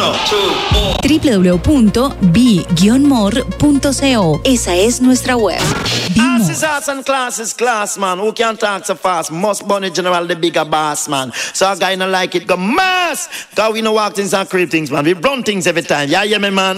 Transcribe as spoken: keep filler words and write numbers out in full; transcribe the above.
w w w punto be guion more punto co. Esa es nuestra web. Asses, ass and classes, class man. Who can talk so fast? Must bunny general, the bigger boss man. So a guy no like it, go mass. Cause we no walk things and creep things, man. We run things every time. Yeah, yeah, me man.